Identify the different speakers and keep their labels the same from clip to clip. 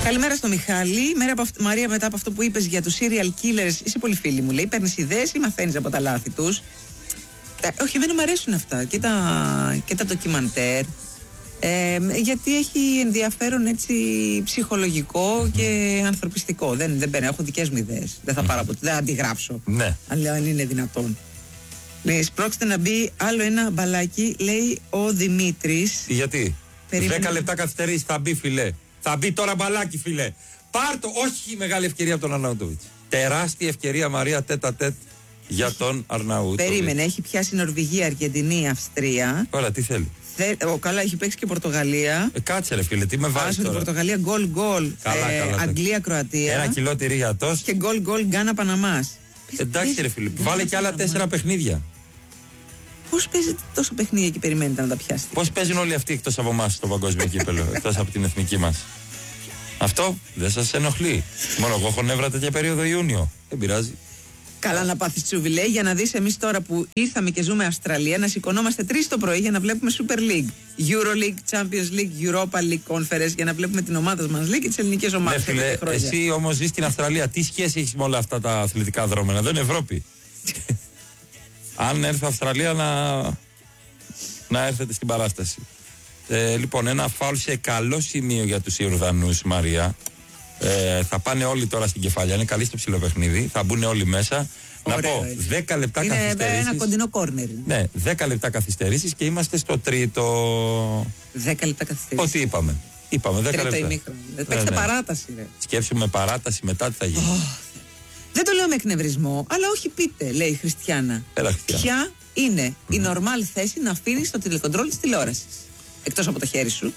Speaker 1: Καλημέρα στο Μιχάλη. Μαρία, μετά από αυτό που είπες για τους serial killers, είσαι πολύ φίλη μου. Λέει: παίρνεις ιδέες ή μαθαίνεις από τα λάθη τους? Όχι, εμένα μου αρέσουν αυτά. Και τα ντοκιμαντέρ. Γιατί έχει ενδιαφέρον έτσι ψυχολογικό και ανθρωπιστικό. Δεν παίρνω, έχω δικές μου ιδέες. Δεν θα πάρω από δεν θα αντιγράψω.
Speaker 2: Ναι.
Speaker 1: Αν είναι δυνατόν. Λέει: σπρώξτε να μπει άλλο ένα μπαλάκι, λέει ο Δημήτρης.
Speaker 2: Γιατί? 10 λεπτά καθυστερήσει, θα μπει, φιλέ. Θα μπει τώρα μπαλάκι, φιλέ. Πάρτο, όχι μεγάλη ευκαιρία από τον Αρναούτοβιτς. Τεράστια ευκαιρία, Μαρία, τέτα-τέτ για τον Αρναούτοβιτς.
Speaker 1: Περίμενε, έχει πιάσει Νορβηγία, Αργεντινή, Αυστρία.
Speaker 2: Ωραία, τι θέλει?
Speaker 1: Καλά, έχει παίξει και Πορτογαλία.
Speaker 2: Κάτσε ρε φίλε, τι με βάζεις τώρα?
Speaker 1: Πορτογαλία, γκολ. Αγγλία, Κροατία.
Speaker 2: 1 κιλό τυρί γατός.
Speaker 1: Και γκολ, Γκάνα, Παναμάς.
Speaker 2: Εντάξει ρε φίλε, βάλε και άλλα 4 παιχνίδια.
Speaker 1: Πώς παίζετε τόσο παιχνίδια και περιμένετε να τα πιάσετε?
Speaker 2: Πώς παίζουν όλοι αυτοί εκτός από εμάς στο παγκόσμιο κύπελλο, εκτός από την εθνική μας? Αυτό δεν σας ενοχλεί? Μόνο εγώ έχω νεύρα τέτοια περίοδο Ιούνιο. Δεν πειράζει.
Speaker 1: Καλά να πάθεις τσούβι, λέει, για να δεις εμείς τώρα που ήρθαμε και ζούμε Αυστραλία να σηκωνόμαστε 3 το πρωί για να βλέπουμε Super League, Euro League, Champions League, Europa League Conference, για να βλέπουμε την ομάδα μας League και τις ελληνικές ομάδες.
Speaker 2: Ναι, φίλε, εσύ όμως ζεις στην Αυστραλία. Τι σχέση έχεις με όλα αυτά τα αθλητικά δρόμενα? Δεν είναι Ευρώπη. Αν έρθει Αυστραλία να έρθετε στην παράσταση. Λοιπόν, ένα φάουλ σε καλό σημείο για τους Ιορδανούς, Μαρία. Θα πάνε όλοι τώρα στην κεφαλιά. Είναι καλή στο ψηλό παιχνίδι. Θα μπουν όλοι μέσα.
Speaker 1: Ωραίο,
Speaker 2: να πω, 10 λεπτά καθυστερήσεις.
Speaker 1: Είναι ένα κοντινό κόρνερ.
Speaker 2: Ναι, 10 λεπτά καθυστερήσεις και είμαστε στο τρίτο.
Speaker 1: 10 λεπτά καθυστερήσεις.
Speaker 2: Ό,τι είπαμε. Είπαμε 10 λεπτά.
Speaker 1: Παίξτε παράταση, ρε.
Speaker 2: Σκέψου με παράταση μετά τι θα γίνει.
Speaker 1: Δεν το λέω με εκνευρισμό, αλλά όχι πείτε, λέει η Χριστιανά. Ποια είναι η νορμάλ θέση να αφήνεις το τηλεκοντρόλ της τηλεόρασης? Εκτός από το χέρι σου.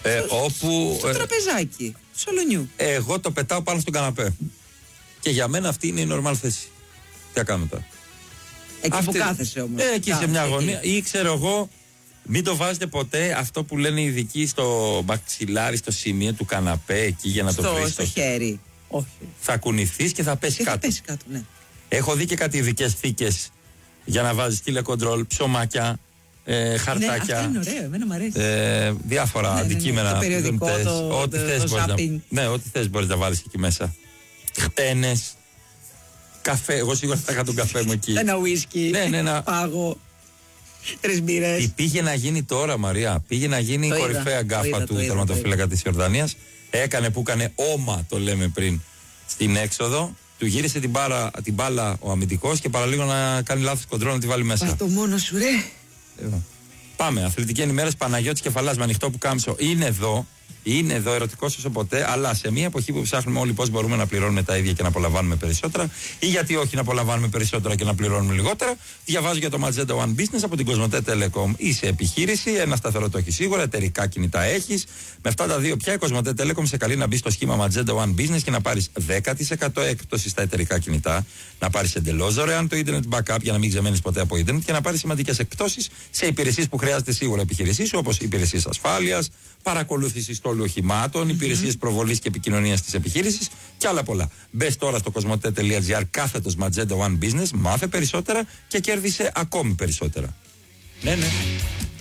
Speaker 1: Στο τραπεζάκι, του σαλονιού.
Speaker 2: Εγώ το πετάω πάνω στον καναπέ. Και για μένα αυτή είναι η νορμάλ θέση. Τι θα κάνουμε τώρα?
Speaker 1: Εκεί που κάθεσαι όμως.
Speaker 2: Εκεί σε μια γωνία. Ή ξέρω εγώ, μην το βάζετε ποτέ αυτό που λένε οι ειδικοί στο μαξιλάρι, στο σημείο του καναπέ, εκεί για να το βρεις.
Speaker 1: Στο χέρι. Όχι.
Speaker 2: Θα κουνηθείς και θα πέσει κάτω.
Speaker 1: Θα πέσει κάτω, ναι.
Speaker 2: Έχω δει και κάτι ειδικές θήκες για να βάζεις τηλεκοντρόλ, ψωμάκια, χαρτάκια.
Speaker 1: Ναι, αυτό είναι ωραίο, εμένα μου αρέσει.
Speaker 2: Διάφορα αντικείμενα.
Speaker 1: Το περιοδικό,
Speaker 2: ό,τι θες μπορείς να βάλεις εκεί μέσα. Χτένες, καφέ. Εγώ σίγουρα θα είχα τον καφέ μου εκεί.
Speaker 1: Ένα ουίσκι,
Speaker 2: ένα
Speaker 1: πάγο, 3 μπύρες.
Speaker 2: Τι πήγε να γίνει τώρα, Μαρία? Πήγε να γίνει η κορυφαία γκάφα του τερματοφύλακα της Ιορδανίας. Έκανε που έκανε όμα, το λέμε πριν, στην έξοδο. Του γύρισε την μπάλα ο αμυντικός και παραλίγο να κάνει λάθος κοντρόλ να τη βάλει μέσα.
Speaker 1: Πας το μόνο σου, ρε.
Speaker 2: Πάμε. Αθλητική ενημέρωση, Παναγιώτης Κεφαλάς με ανοιχτό που κάμψω. Είναι εδώ, ερωτικός όσο ποτέ, αλλά σε μια εποχή που ψάχνουμε όλοι πώς μπορούμε να πληρώνουμε τα ίδια και να απολαμβάνουμε περισσότερα, ή γιατί όχι να απολαμβάνουμε περισσότερα και να πληρώνουμε λιγότερα, διαβάζω για το Magenta One Business από την Κοσμοτέ Telecom. Είσαι επιχείρηση, ένα σταθερό το έχει σίγουρα, εταιρικά κινητά έχεις. Με αυτά τα δύο πια η Κοσμοτέ Telecom σε καλεί να μπει στο σχήμα Magenta One Business και να πάρεις 10% έκπτωση στα εταιρικά κινητά, να πάρεις εντελώς δωρεάν το Internet Backup για να μην ξεμένεις ποτέ από Internet και να πάρεις σημαντικές εκπτώσεις σε υπηρεσίες που χρειάζεται σίγουρα επιχείρησή σου, όπως υπηρεσίες ασφάλειας, παρακολούθηση στόλου οχημάτων, υπηρεσίες προβολής και επικοινωνίας της επιχείρησης και άλλα πολλά. Μπες τώρα στο κοσμοτέ.gr κάθετος Magenta One Business, μάθε περισσότερα και κέρδισε ακόμη περισσότερα. Ναι.